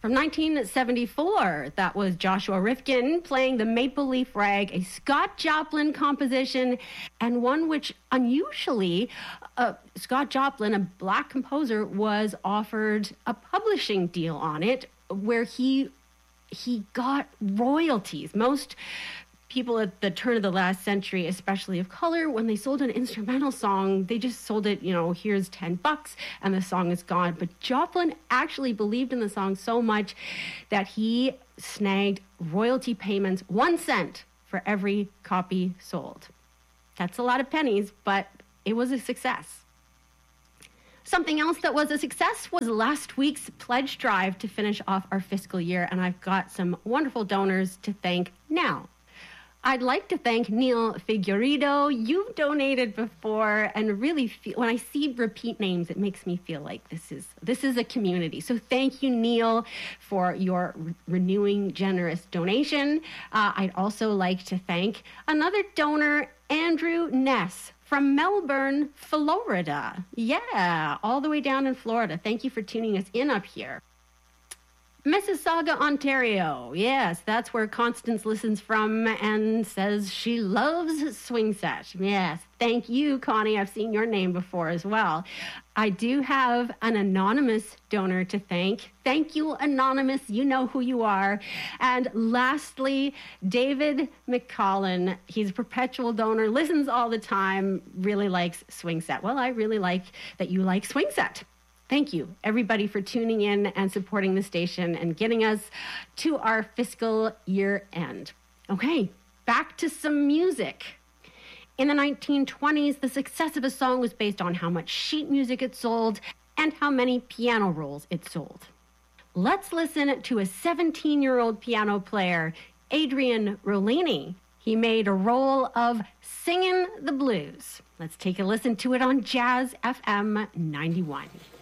From 1974, that was Joshua Rifkin playing the Maple Leaf Rag, a Scott Joplin composition, and one which unusually, Scott Joplin, a black composer, was offered a publishing deal on it where he got royalties. Most people at the turn of the last century, especially of color, when they sold an instrumental song, they just sold it, here's $10 and the song is gone. But Joplin actually believed in the song so much that he snagged royalty payments, 1 cent for every copy sold. That's a lot of pennies, but it was a success. Something else that was a success was last week's pledge drive to finish off our fiscal year, and I've got some wonderful donors to thank now. I'd like to thank Neil Figueredo. You've donated before, and really, when I see repeat names, it makes me feel like this is a community. So thank you, Neil, for your renewing, generous donation. I'd also like to thank another donor, Andrew Ness, from Melbourne, Florida. Yeah, all the way down in Florida. Thank you for tuning us in up here. Mississauga, Ontario. Yes, that's where Constance listens from and says she loves Swing Set. Yes, thank you, Connie. I've seen your name before as well. I do have an anonymous donor to thank. Thank you, Anonymous. You know who you are. And lastly, David McCollin. He's a perpetual donor, listens all the time, really likes Swing Set. Well, I really like that you like Swing Set. Thank you, everybody, for tuning in and supporting the station and getting us to our fiscal year end. Okay, back to some music. In the 1920s, the success of a song was based on how much sheet music it sold and how many piano rolls it sold. Let's listen to a 17-year-old piano player, Adrian Rollini. He made a roll of Singin' the Blues. Let's take a listen to it on Jazz FM 91.